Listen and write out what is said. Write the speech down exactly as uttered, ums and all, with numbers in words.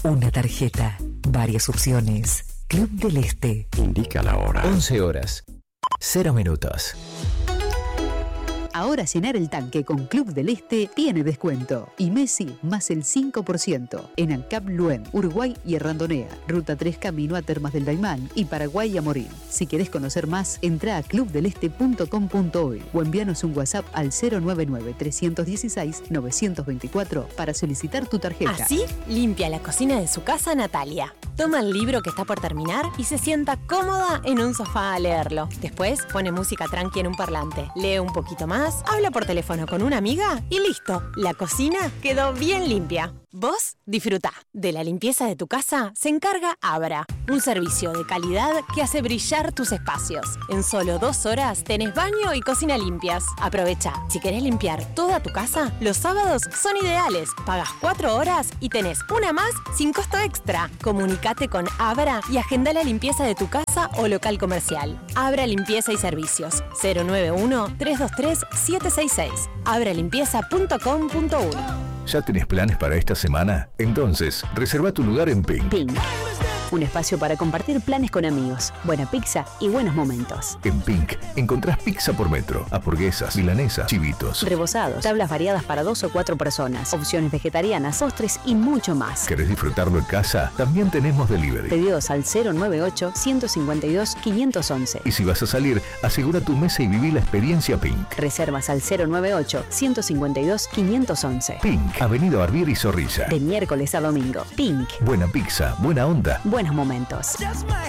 Una tarjeta, varias opciones. Club del Este. Indica la hora. once horas, cero minutos. Ahora llenar el tanque con Club del Este tiene descuento. Y Messi más el cinco por ciento. En ANCAP Luen, Uruguay y Errandonea. Ruta tres camino a Termas del Daimán y Paraguay a Morín. Si querés conocer más, entra a club del este punto com punto uy o envíanos un WhatsApp al cero nueve nueve, tres uno seis, nueve dos cuatro para solicitar tu tarjeta. Así limpia la cocina de su casa Natalia. Toma el libro que está por terminar y se sienta cómoda en un sofá a leerlo. Después pone música tranqui en un parlante. Lee un poquito más, habla por teléfono con una amiga y listo. La cocina quedó bien limpia. Vos disfrutá. De la limpieza de tu casa se encarga Abra, un servicio de calidad que hace brillar tus espacios. En solo dos horas tenés baño y cocina limpias. Aprovecha. Si querés limpiar toda tu casa, los sábados son ideales. Pagas cuatro horas y tenés una más sin costo extra. Comunicate con Abra y agenda la limpieza de tu casa o local comercial. Abra Limpieza y Servicios. cero nueve uno, tres dos tres, siete seis seis. abra limpieza punto com punto uy. ¿Ya tenés planes para esta semana? Entonces, reserva tu lugar en Pink. Pink. Un espacio para compartir planes con amigos, buena pizza y buenos momentos. En Pink encontrás pizza por metro, hamburguesas, milanesas, chivitos, rebozados, tablas variadas para dos o cuatro personas, opciones vegetarianas, postres y mucho más. ¿Querés disfrutarlo en casa? También tenemos delivery. Pedidos al cero nueve ocho, uno cinco dos, cinco once. Y si vas a salir, asegura tu mesa y viví la experiencia Pink. Reservas al cero nueve ocho, uno cinco dos, cinco once. Pink, Avenida Barbieri y Zorrilla. De miércoles a domingo. Pink. Buena pizza, buena onda. Buenos momentos.